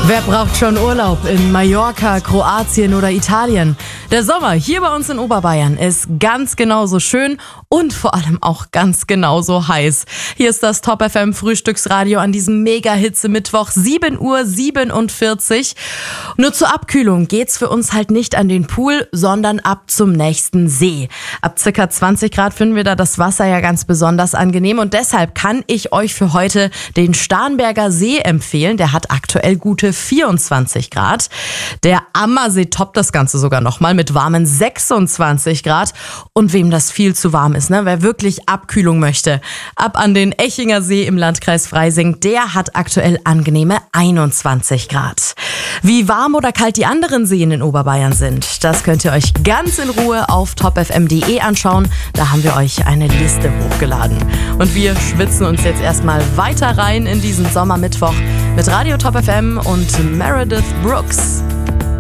Wer braucht schon Urlaub in Mallorca, Kroatien oder Italien? Der Sommer hier bei uns in Oberbayern ist ganz genauso schön und vor allem auch ganz genauso heiß. Hier ist das Top FM Frühstücksradio an diesem Mega-Hitze-Mittwoch, 7:47 Uhr. Nur zur Abkühlung geht's für uns halt nicht an den Pool, sondern ab zum nächsten See. Ab ca. 20 Grad finden wir da das Wasser ja ganz besonders angenehm und deshalb kann ich euch für heute den Starnberger See empfehlen. Der hat aktuell gute 24 Grad. Der Ammersee toppt das Ganze sogar nochmal mit warmen 26 Grad. Und wem das viel zu warm ist, wer wirklich Abkühlung möchte, ab an den Echinger See im Landkreis Freising, der hat aktuell angenehme 21 Grad. Wie warm oder kalt die anderen Seen in Oberbayern sind, das könnt ihr euch ganz in Ruhe auf topfm.de anschauen. Da haben wir euch eine Liste hochgeladen. Und wir schwitzen uns jetzt erstmal weiter rein in diesen Sommermittwoch mit Radio Top FM und Meredith Brooks.